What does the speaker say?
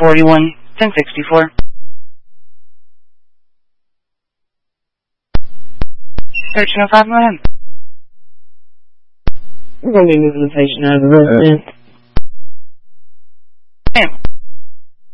41 1064. 1305, go ahead. We're going to be moving the patient out of the residence. Ma'am.